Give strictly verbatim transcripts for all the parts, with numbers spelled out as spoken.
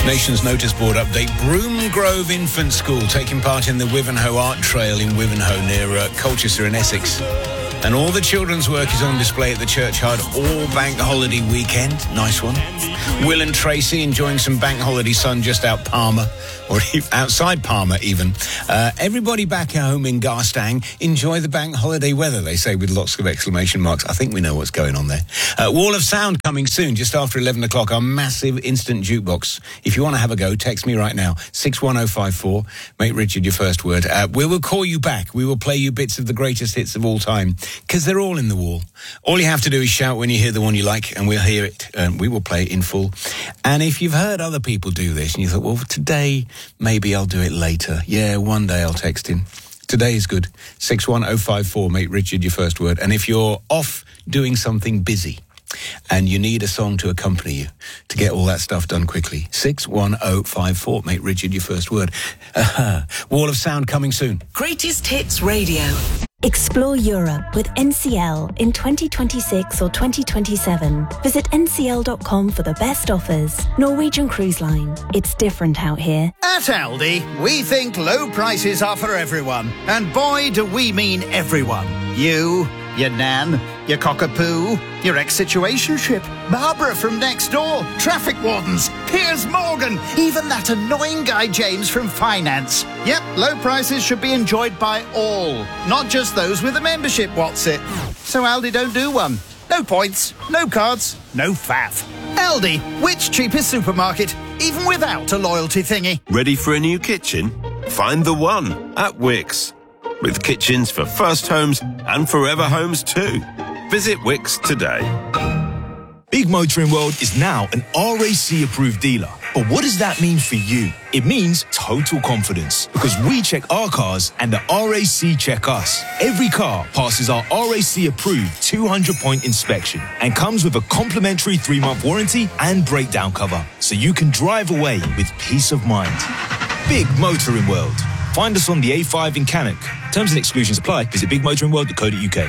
Nation's notice board update. Broom Grove Infant School taking part in the Wivenhoe Art Trail in Wivenhoe near uh, Colchester in Essex. And all the children's work is on display at the Churchyard all bank holiday weekend. Nice one. Will and Tracy enjoying some bank holiday sun just out Palmer, or outside Palmer even. Uh, everybody back home in Garstang, enjoy the bank holiday weather, they say with lots of exclamation marks. I think we know what's going on there. Uh, Wall of Sound coming soon, just after eleven o'clock, our massive instant jukebox. If you want to have a go, text me right now, six one oh five four. Make Richard your first word. Uh, we will call you back. We will play you bits of the greatest hits of all time, because they're all in the wall. All you have to do is shout when you hear the one you like, and we'll hear it, and we will play it in full. And if you've heard other people do this, and you thought, well, today, maybe I'll do it later. Yeah, one day I'll text in. Today is good. six one oh five four, make Richard your first word. And if you're off doing something busy, and you need a song to accompany you to get all that stuff done quickly, six one oh five four, make Richard your first word. Uh-huh. Wall of Sound coming soon. Greatest Hits Radio. Explore Europe with N C L in twenty twenty-six or twenty twenty-seven. Visit N C L dot com for the best offers. Norwegian Cruise Line. It's different out here. At Aldi, we think low prices are for everyone. And boy, do we mean everyone. You, your nan, your cockapoo, your ex-situationship, Barbara from next door, traffic wardens, Piers Morgan, even that annoying guy James from finance. Yep, low prices should be enjoyed by all, not just those with a membership, what's it? So Aldi don't do one. No points, no cards, no faff. Aldi, which cheapest supermarket, even without a loyalty thingy. Ready for a new kitchen? Find the one at Wickes. With kitchens for first homes and forever homes too. Visit Wickes today. Big Motoring World is now an R A C approved dealer. But what does that mean for you? It means total confidence, because we check our cars and the R A C check us. Every car passes our R A C approved two hundred point inspection and comes with a complimentary three month warranty and breakdown cover, so you can drive away with peace of mind. Big Motoring World. Find us on the A five in Cannock. Terms and exclusions apply. Visit big motoring world dot co dot uk.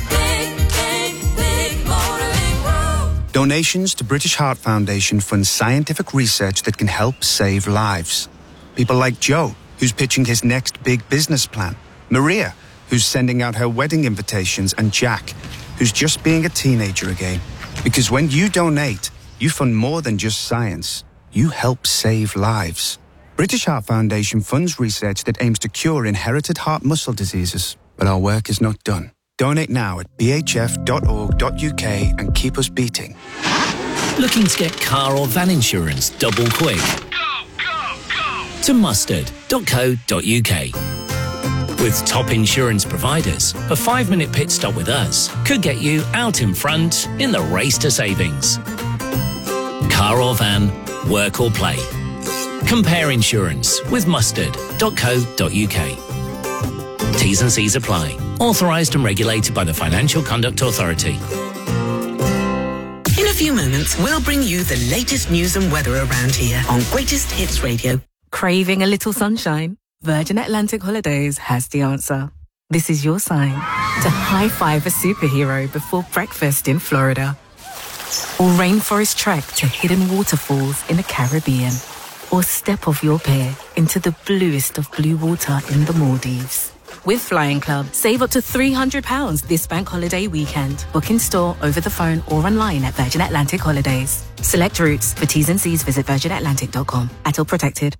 Donations to British Heart Foundation fund scientific research that can help save lives. People like Joe, who's pitching his next big business plan. Maria, who's sending out her wedding invitations. And Jack, who's just being a teenager again. Because when you donate, you fund more than just science. You help save lives. British Heart Foundation funds research that aims to cure inherited heart muscle diseases. But our work is not done. Donate now at b h f dot org dot u k and keep us beating. Looking to get car or van insurance double quick? Go, go, go! To mustard dot co dot u k. With top insurance providers, a five-minute pit stop with us could get you out in front in the race to savings. Car or van, work or play. Compare insurance with mustard dot co dot u k. T's and C's apply. Authorised and regulated by the Financial Conduct Authority. In a few moments, we'll bring you the latest news and weather around here on Greatest Hits Radio. Craving a little sunshine? Virgin Atlantic Holidays has the answer. This is your sign to high-five a superhero before breakfast in Florida. Or rainforest trek to hidden waterfalls in the Caribbean. Or step off your pier into the bluest of blue water in the Maldives. With Flying Club, save up to three hundred pounds this bank holiday weekend. Book in store, over the phone or online at Virgin Atlantic Holidays. Select routes. For T's and C's, visit virgin atlantic dot com. A T L protected.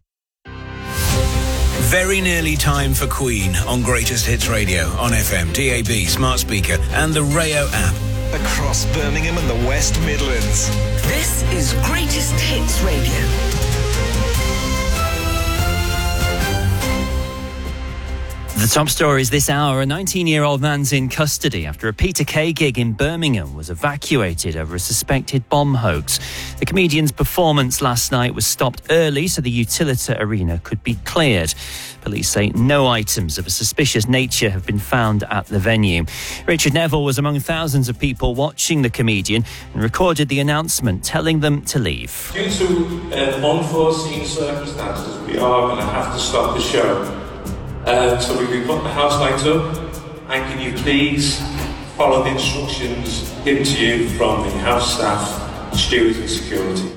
Very nearly time for Queen on Greatest Hits Radio on F M, D A B, smart speaker and the Rayo app. Across Birmingham and the West Midlands. This is Greatest Hits Radio. The top stories this hour. A nineteen-year-old man's in custody after a Peter Kay gig in Birmingham was evacuated over a suspected bomb hoax. The comedian's performance last night was stopped early so the Utilita Arena could be cleared. Police say no items of a suspicious nature have been found at the venue. Richard Neville was among thousands of people watching the comedian and recorded the announcement telling them to leave. Due to uh, unforeseen circumstances, we are going to have to stop the show. Uh, so we've been putting the house lights up, and can you please follow the instructions given to you from the house staff, stewards and security.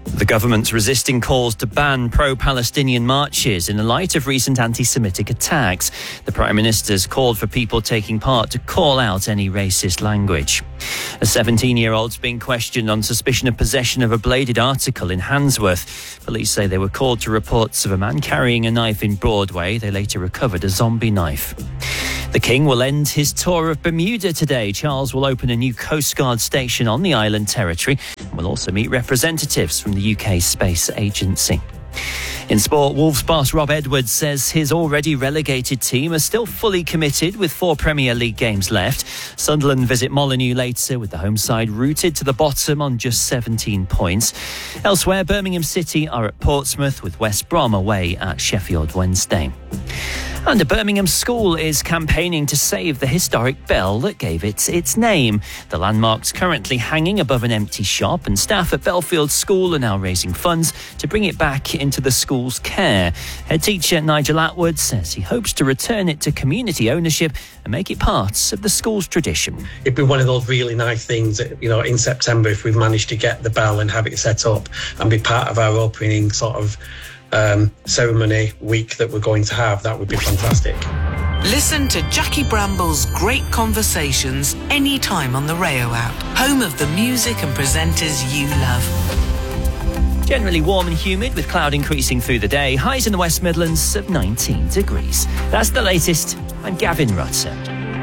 The government's resisting calls to ban pro-Palestinian marches in the light of recent anti-Semitic attacks. The Prime Minister's called for people taking part to call out any racist language. A seventeen-year-old's being questioned on suspicion of possession of a bladed article in Handsworth. Police say they were called to reports of a man carrying a knife in Broadway. They later recovered a zombie knife. The King will end his tour of Bermuda today. Charles will open a new Coast Guard station on the island territory and will also meet representatives from the U K Space Agency. In sport, Wolves boss Rob Edwards says his already relegated team are still fully committed with four Premier League games left. Sunderland visit Molineux later with the home side rooted to the bottom on just seventeen points. Elsewhere, Birmingham City are at Portsmouth with West Brom away at Sheffield Wednesday. And a Birmingham school is campaigning to save the historic bell that gave it its name. The landmark's currently hanging above an empty shop, and staff at Belfield School are now raising funds to bring it back into the school's care. Head teacher Nigel Atwood says he hopes to return it to community ownership and make it part of the school's tradition. It'd be one of those really nice things that, you know, in September, if we've managed to get the bell and have it set up and be part of our opening sort of Um, ceremony week that we're going to have, that would be fantastic. Listen to Jackie Bramble's great conversations anytime on the Rayo app, home of the music and presenters you love. Generally warm and humid with cloud increasing through the day. Highs in the West Midlands of nineteen degrees. That's the latest. I'm Gavin Rutter.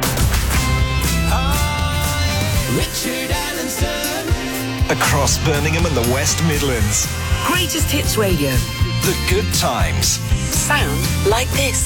Richard Allenson. Across Birmingham and the West Midlands. Greatest Hits Radio. The good times. Sound like this.